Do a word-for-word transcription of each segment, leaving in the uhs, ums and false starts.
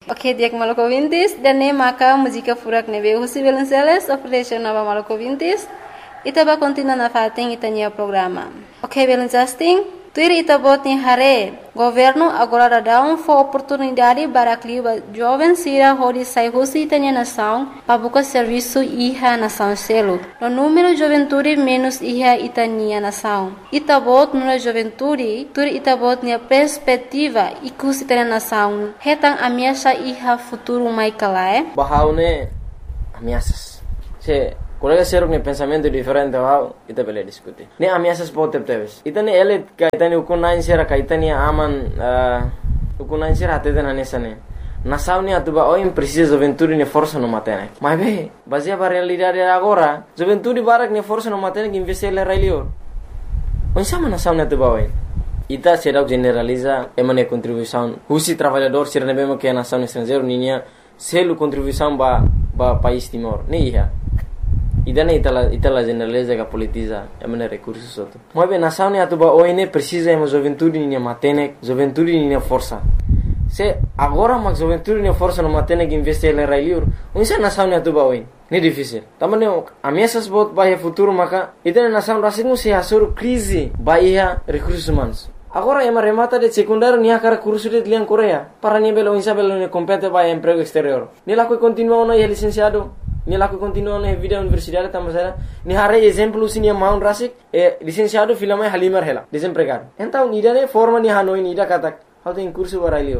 Ok, dia que maluco vintis, dan ne maka música furak ne veio José Belenceles, oferece nova maluco vintis, itaba continua na fating itania programa. Ok, Belencesting, tuir itabot ni hare, governo agora dá um for oportunidade para clima jovem sira hodi sai husi itania nação, para buscar serviço iha nação selo. No número juventude menos iha itania nação. Itabot no juventude, tuir itabot ni perspectiva ikus itania nação. Hetang ameaça iha futuro mai kalae. Bahaune ameaças. Se colega seruk ne pensamento diferente wow ita bele diskuti ne ameaças pode teves ita ne ele kaitani ukunain sera kaitani aman ukunain sera atede na nesane nasauni atuba o imprecisa juventude ne força no matene mas be baseia para realidade agora juventude barak ne força no matene que investir le railio onsama nasauni atuba oi ita será generaliza emane contribuição husi trabalhador sera ne bema que nação estrangeiro ninia selu contribuição ba ba país Timor ne ia idana itala itala generaliza que politiza emane recursos outro mas bem nação ne atuba oi ne precisa emo juventude ne matene juventude ne força se agora mas juventude ne força no matene que investir le railio onsa nação ne atuba oi ne difícil tamane ameaças bot bahia futuro maka idana nação rasingu se asur crise bahia recursos humanos. Agora ema remata de secundário nia cara curso de lian Coreia para nia belo insa belo ne compete vai emprego exterior ni la que continua no é licenciado ni la que continua na vida universidade tamasera ni hare exemplo sinia maun rasik e licenciado filama halimar hela desempregado então ida ne forma ni hanoi ni ida kata how tem curso para lior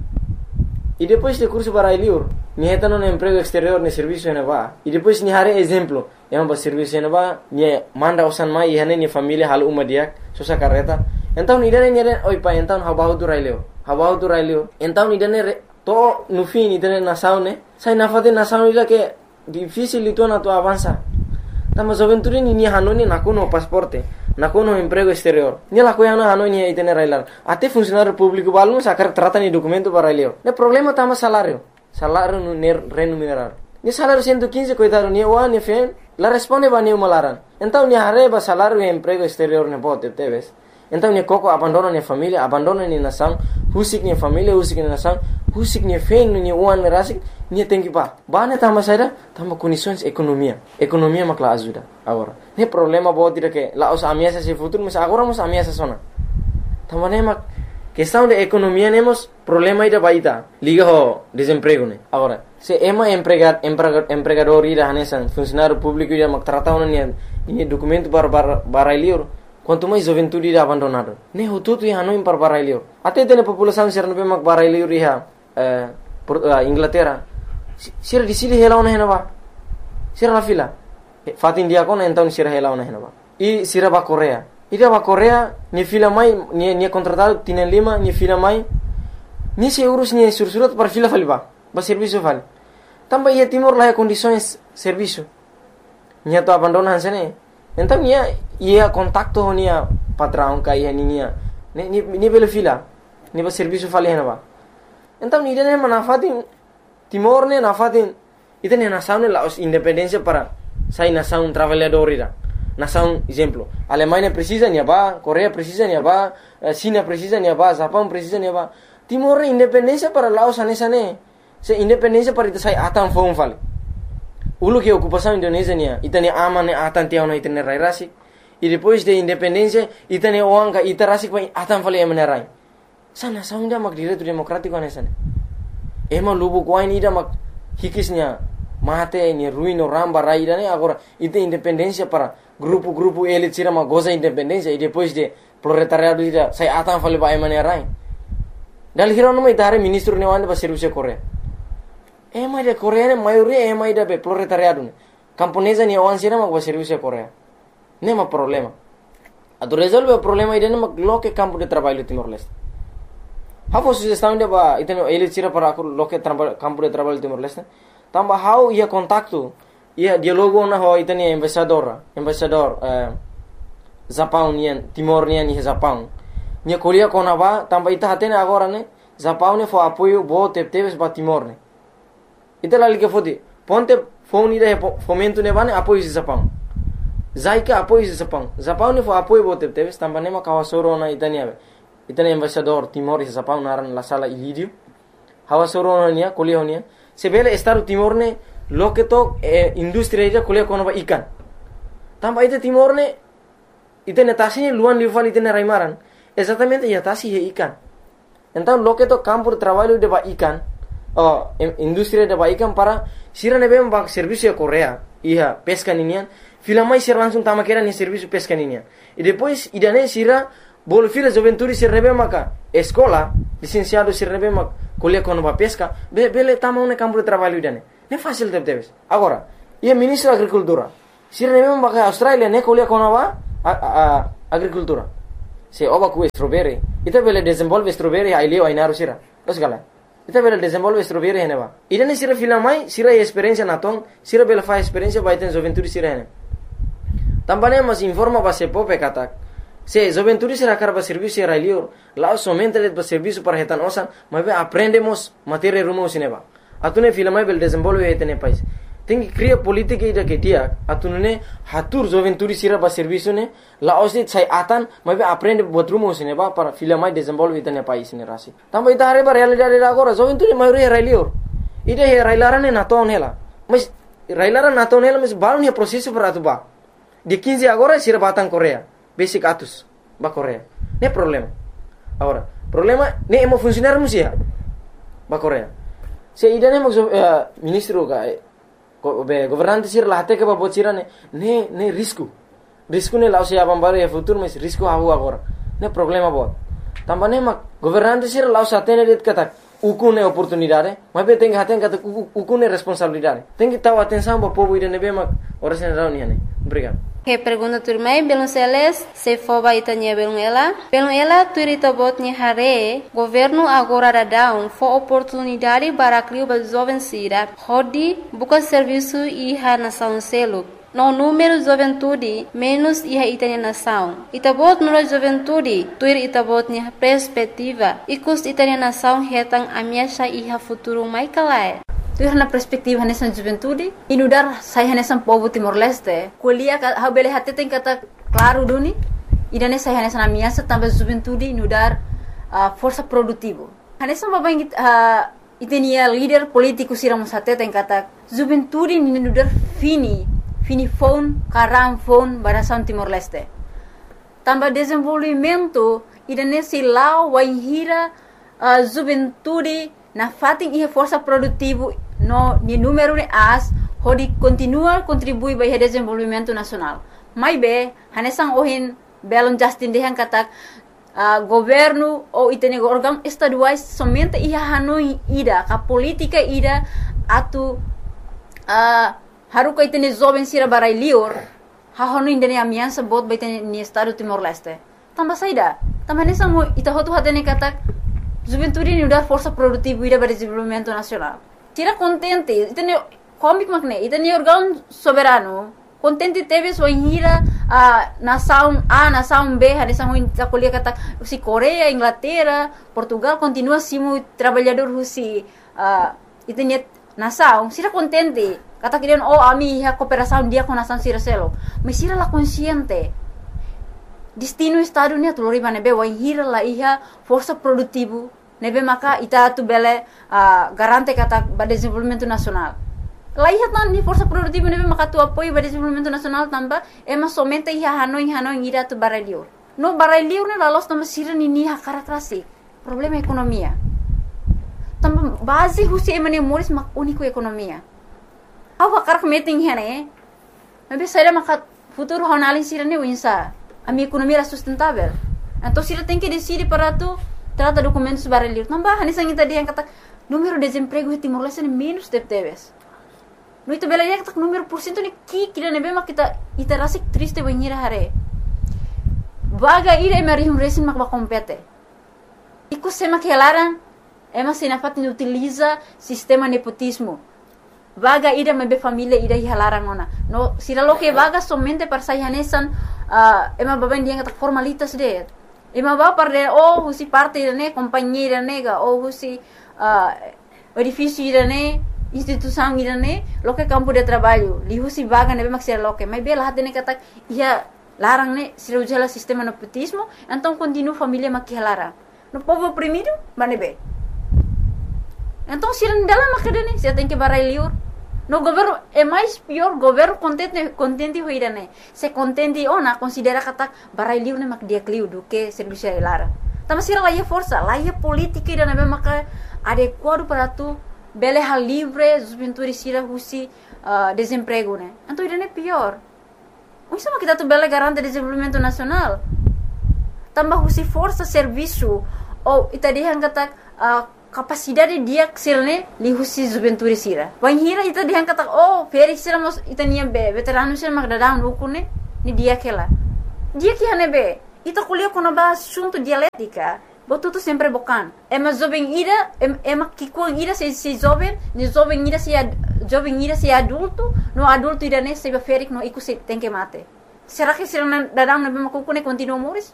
e depois de curso para lior ni heta no emprego exterior ne serviço ne va e depois ni hare exemplo ema ba serviço ne va ni manda osan mai e hane ni família hal uma dia sosa carreta então ida ne ne oi pa então how about to railio how about to railio então ida ne to no fim ida ne nação ne sai na fate nação ida que difícil itu na tu avança tama juventude ni ni hanoni na kono pasporte na kono emprego exterior ni la coia na hanoni itene railar até funcionário público balmo sacar trata ni documento para railio ne problema tama salário salário no remunerado ni salário cento e quinze coitado ni o ni fen la responde ba ni malaran então ni arreba salário e emprego exterior ne bote teves então ni coco abandona ni família abandona ni nação husik ni família husik ni nação husik ni fen ni uan rasik ni tem que ba bane tama saida tama condições economia economia makla ajuda agora ne problema bote que la os ameaças se futuro mas agora mos ameaças sona tama ne mak questão de economia nemos problema ida baita liga ho desemprego ne agora se ema empregar empregador ida hanesan funcionário público ida mak trata ona ni ni documento para para para quanto mais juventude ida abandonado ne ho tudo ia no para para lior até tene população ser no mak para lior ia Inglaterra sira di sili hela ona henaba sira la fila fat India kon então sira hela ona henaba e sira ba Coreia ida ba Coreia ni fila mai ni ni contratado tienen lima ni fila mai ni se euros ni sursurat para fila faliba ba serviço vale tamba ia Timor la condições serviço ni to abandonan sene então ia ia contacto nia patrão ka ia ni ni ni belo fila ni ba serviço vale henaba então ni dene manafatin Timor ne nafatin itene nação ne la independência para sai nação trabalhador ira nação exemplo Alemanha precisa ni ba Coreia precisa ni ba China precisa ni ba Japão precisa ni ba Timor independência para Laos anesa ne se independência para ita sai atan fon fale ulu que ocupação Indonésia nia itane aman ne atan tiao na itane rai rasi e depois de independência itane oanga itarasi pa atan fale emenerai sana saunda mak direito democrático anesa ne ema lubu kwain ida mak hikisnya mate ni ruino ramba raida ne agora ite independência para grupo-grupo ele tira uma goza independência e depois de proletariado ida sai atan fale ba emane rai dal hiro no mai dare ministro ne wande ba serviço Coreia ema de Coreia ne maioria ema ida be proletariado ne camponesa ni wan sira mak ba serviço Coreia ne ma problema a tu resolve o problema ida ne mak loke campo de trabalho Timor Leste How sugestão de ba iteno ele tira para lo que campo de trabalho Timor Leste tamba how ia contacto ia dialogo na ho itene embaixador embaixador eh, Japão nian Timor nian ni Japão ni kolia kona ba tamba ita hatene agora ne Japão ne fo apoio bo teves ba Timor ne ita la liga fodi ponte phone ida fomento ne bane apoio de Japão zaika apoio de Japão Japão ne fo apoio bo teves tamba ne ma kawasoro na itania itane embaixador Timor e Japão naran la sala Ilídio hawa soro nia kuliah nia sebele Estado Timor ne loke to eh, industri ida kuliah kono ba ikan tamba ite Timor ne ite netasi luan liuvan ite raimaran exatamente ya tasi he ikan então loke to campo de trabalho de ba ikan oh industri de ba ikan para sira nebe ba serviço Korea ia pesca ninian filamai sira langsung tama kera ni serviço pesca ninian e depois idane sira bol fila juventude sira nebe maka escola licenciado sira nebe mak kuliah kono ba pesca be bele tama un campo de trabalho idane ne fácil de debes agora ia ministro agricultura sira nebe maka Australia ne kuliah kono ba a, a, agricultura se oba ku strawberry ita bele desenvolve strawberry ai leo ai naru sira os gala ita bele desenvolve strawberry hene ba idane sira filamai sira experiência naton sira bele fa experiência ba iten juventude sira hene tambane mas informa ba se pope katak se juventude sira karba serviço era leo lá somente le ba serviço para hetan osan mas aprendemos matéria rumo sineba atune filamai bele desenvolve iten país tem que criar política ida que dia atune hatur juventude sira ba serviço ne la osit sai atan mas aprende buat rumo sineba para filamai desenvolve iten país ne rasi tamba ita are ba realidade agora juventude maioria era leo ida he railarane naton hela mas railaran naton hela mas balon he processo para atuba de quinze agora sira batang Korea basic atus ba Korea ne problema agora problema ne emo funcionar musia ba Korea se ida ne mo uh, ministro ga be governante sira la hate ke ba bocira ne ne ne risco risco ne la se abambare e futuro mas risco havu agora ne problema bo tambane ma governante sira la sa tene det kata ukune oportunidade mas be tem haten kata ukune responsabilidade tem que taw atenção bo povo ida ne be ma ora se reunião ne obrigado. Que pergunta turmai belum seles se foba itanya belum ela belum ela turita botnya hare governo agora da down for oportunidade para criar ba jovem sira hodi buka serviço iha nação selo no número juventude menos iha itanya nação itabot no juventude tuir itabotnya perspectiva ikus itanya nação hetang amiasha iha futuro mai kalai tu na perspektiva nessa juventude inudar sai nessa povo Timor-Leste kuliah ha bele hate tem kata claro duni idane sai nessa na minha também juventude inudar uh, força produtivo nessa babang uh, itenia líder político sira musate tem kata juventude inudar fini fini phone karam phone barasan Timor-Leste também desenvolvimento idane si lau waihira uh, juventude na fating ia força produtivo no ni número de as hodi continua contribui para o desenvolvimento nacional mai be hanesang ohin belon justin dehan katak uh, governo ou itene órgão estaduais somente ia hanoi ida ka política ida atu uh, haruka itene jovem sira barai lior ha honu indene amiansa bot baitene ni estado Timor-Leste tamba saida tamba hanesang mo ita hotu hatene katak juventude ni udar força produtiva ida para desenvolvimento nacional tira contente itene comic makne itene órgão soberano contente teve sua hira a nação A nação B hanesang mo ita kuliah kata si Korea Inglaterra Portugal continua simo trabalhador husi uh, itene nação sira contente kata kirian oh ami ha cooperação dia com nação sira selo mas sira la consciente destino estado ni atulori manebe wa hira la iha força produtivo nebe maka ita tu bele uh, garante kata ba desenvolvimento nacional la iha tan ni força produtivo nebe maka tu apoio ba desenvolvimento nacional tamba ema somente iha hanoi hanoi ira tu baralio no baralio ne la los tamba sira ni ni ha karakrasi problema ekonomia tamba base husi emane moris mak unico ekonomia awa karak meeting hene nebe sira maka futuro honalin sira ni winsa a minha economia era sustentável. Então, se ele tem que decidir para tu trata documentos baralhos, não vai, nessa ainda dia kata número de desemprego em Timor-Leste é menos de teves. No itu bela dia kata número por cento ni ki kira nebe mak kita ita rasik triste banhira hare. Vaga ira emari um resin mak ba compete. Iku sema kelaran ema sinafat ni utiliza sistema nepotismo. Vaga ida mebe família ida hilarang ona. No sira lo que vaga somente para sayanesan uh, ema baben dia kata formalitas de. Ema ba para oh husi parte ne companhia nega oh husi uh, edifício ne instituição ne lo que campo de trabalho li husi vaga nebe mak sira lo que mas bela hatene kata ia larang ne sira ujala sistema nepotismo então continua família mak hilarang. No povo oprimido manebe Então, se não dela macadane, você tem que barai liur. No governo é mais pior, governo contente contente hoira né. Se contente ona considera kata barai liur né mak dia kliu do que serviço lara. Tama sira lá força, lá é política e na maka adequado para tu bele hal livre, os pintores sira husi uh, desemprego né. Então ira é pior. O sama kita tu bele garante desenvolvimento nacional. Tambah husi força serviço ou itadihan kata uh, capacidade dia sirne li husi juventude sira. Wan hira ita dihan kata oh feri sira mos ita nia be veterano sira magdadang ukune ni dia kela. Dia que hane be ita kuliah kono ba assunto dialética. Botu tu sempre bokan. Ema jovem ira ema kikuang ira se se jovem, ni jovem ira se jovem ira se adulto, no adulto ira ne se ferik no iku se tem que mate. Será que sira dadang na be makukune continua moris?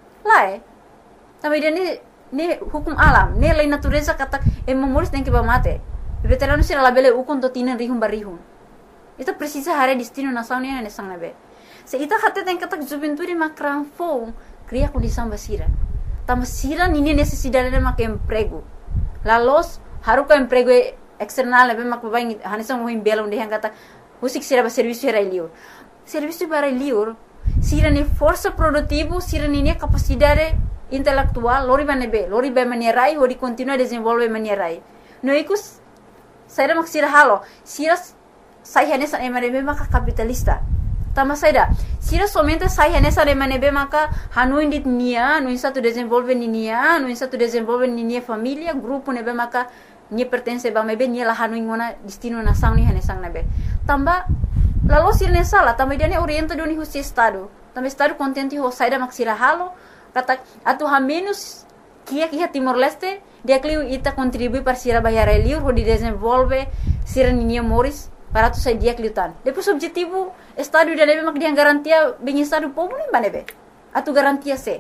Lá é. Também ira ne hukum alam, ne lei natureza kata e memoris tem que ba mate. Veterano sira labele ukon to tinan rihum barihum. Ita precisa hare destino nação ne ne sang nabe. Se ita hatte tem kata juventude makran fo, cria condição basira. Tama sira nini necessidade de mak emprego. La los haruka emprego external nabe mak babain hanisang mohim bela onde hang kata usik sira ba serviço era liur. Serviço para liur sira ne força produtivo, sira ne capacidade intelectual, lori banebe, lori ba manierai, lori continua desenvolve manierai. No ikus, saya mak sira halo, sira saya nessa emanebe maka capitalista. Tama saya sira somente saya nessa emanebe maka hanu indit nia, no insa tu desenvolve nia, no insa tu desenvolve nia família, grupo nebe maka nia pertence ba mebe nia la hanu ingona destino nação ni hanesang nebe. Tamba lalu sira nessa la, tamba dia ne orienta do ni husi estado. Tamba estado contente ho saya mak sira halo. Kata atu ha menos kia kia Timor Leste dia kliu ita contribui para sira bayar liur ho di desenvolve sira ninia moris para tu sai dia kliutan. Depois objetivo estado dia nebe mak dia garantia bem estado povo nem banebe. Atu garantia se.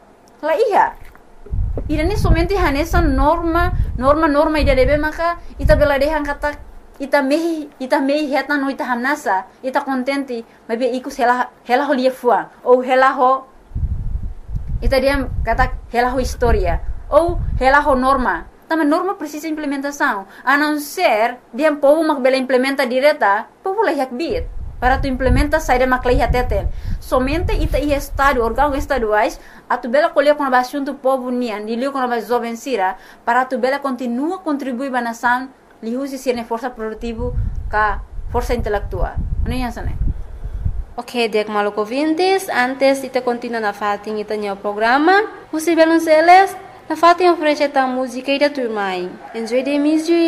La iya. Ira ni somente hanesa norma norma norma ida nebe maka ita bela dehan kata ita mehi ita mehi heta no ita hamnasa ita contente mebe ikus hela hela ho lia fuang ou hela ho ita dia kata hela ho história ou hela ho norma. Também norma precisa implementação. A não ser dia povo mak bela implementa direta, povo lah yak bit. Para tu implementa saída mak lah teten. Somente ita i estado órgão estaduais a tu bela colher com a assunto povo nian, dilio com a jovem sira, para tu bela continua contribuir ba nação, li usi sirne força produtivo ka força intelectual. Ano yan sana? Ok, dek maluco ouvintes, antes de continuar na fatin ita o programa, Husi Belonceles, na fatin oferece a música e da turma. Enjoy the music.